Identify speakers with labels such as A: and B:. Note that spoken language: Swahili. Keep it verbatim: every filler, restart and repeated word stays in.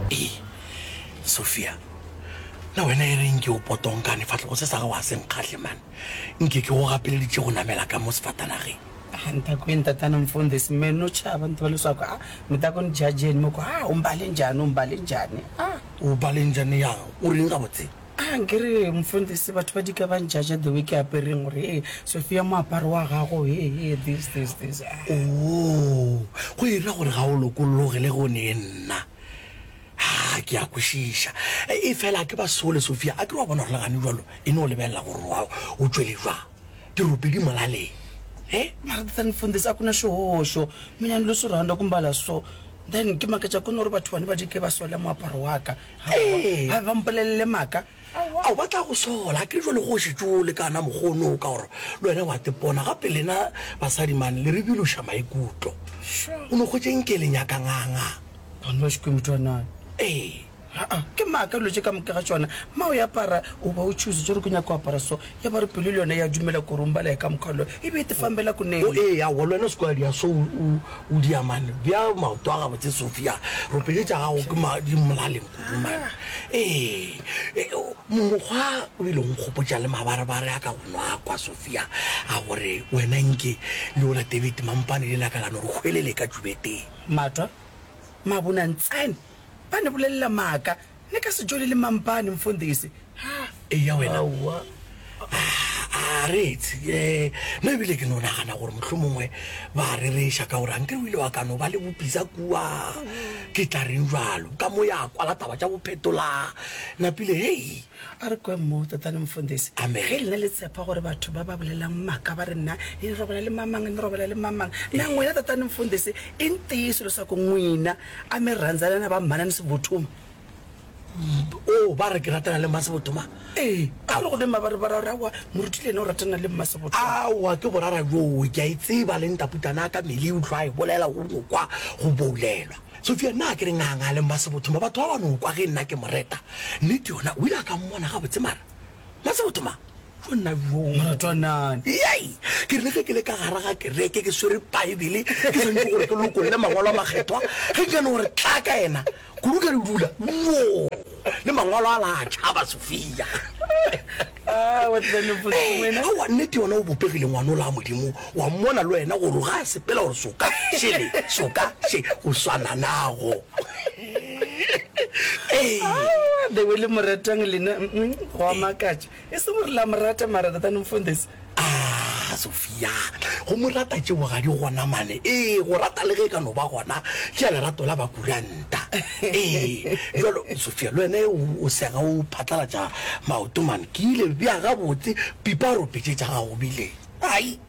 A: Eh, Sophia. Na wena e reng ke o potonkane fa tlo se sa ga wa seng khahle man. Nke ke go gapeleditse go namela ka mo sefatanageng.
B: Anta kwenta tana mfundisi mina no chava nto leswaku ah mita ko njajeni moko ah umbale njani umbale njani ah
A: ubale njani ya o ring ga botse
B: ah ngere mfundisi batho ba dika ba njaja the week apereng gore eh Sophia moaparo wa gago eh this this this
A: oh go ira gore ga o lokologe le go ne nna ah ke a kwishisha e fela ke ba sole Sophia a ke wa bona gore gane jwalo e no lebella gore wa o tswele jwa di rupedi molale eh
B: mara tani mfundisi akuna swihoxo mina ni leswi rhandza ku mbala so then ke makacha ku no ri batho bane ba dike ba sola moaparo wa ka ha ba mpolelele maka
A: a ba tla go sola ke jole go shitjole kana mogono ka gore le wena wa tepona gape lena basadi man le re bilusha maikutlo o no go tsenke le nyaka nganga
B: bana ba xikwemutwana
A: eh
B: ah ke maka lo tsheka mka ga tsona ma o ya para o ba o choose jore kunya ko apara so ya ba re pele le yona ya dumela go rumbala ka mkhalo e be te fambela ku ne
A: eh ya wo lena squad ya so o di amane bia maoto ga botse Sophia ro pele tsa ga o ke ma di molale ku man eh mo gwa o ile go gopotsa le mabara bara ka gonwa kwa Sophia a gore wena nke le ola David mampane le la ka la no go khwelele ka jubete
B: matwa mabona ntsane bane bolela maka ne ka se jole le mampane mfundisi
A: ha e ya wena wa a retsi eh no bile ke no nagana gore mohlomongwe ba re re sha ka gore nke o ile wa ka no ba le bopisa kuwa ke tla reng jwalo ka mo ya kwala taba tsa bophetola na pile hey
B: a re kwa mo tatana mfundisi ge le le tsepa gore batho ba ba bolelang maka ba re nna e robela le mamang e robela le mamang na ngwena tatana mfundisi e ntiso lo sa ko ngwina a me ranzana na ba mmana ni se bothuma
A: oh ba re ke ratana le Masebotoma
B: eh a re go le mabare bara ra wa morutile no ratana le Masebotoma
A: a wa ke borara jo ke a itseba le ntaputana ka meli o tlwa e bolela go go kwa go boulelwa Sophia na ke re nganga le Masebotoma batho ba bano kwa ge nna ke moreta nnete yona o ile ka mmona ga botse mara Masebotoma fonna jo
B: maratwana
A: yei ke re ke le ka gara ga ke reke ke swere Bible ke sentse gore ke loko le mangwalo a makgethwa ge ke no re tla ka ena kuruka re dula wo le mangwalo a la tshaba Sophia
B: ah what the no
A: wena wa nnete yona o bopegile ngwana la modimo wa mmona le wena gore ga se pela gore soka shele soka she o swana nago
B: eh de wele moratang lena go makacha e se mo la morata marata tana mfundisi
A: ah Sophia go morata tse wa ga di gona mane eh go rata le ge ka no ba gona ke le rato la ba kuranta eh jolo Sophia le ne o sega o phatlalatsa maoto man ke ile bia ga botse piparo petse tsa ga go bile ai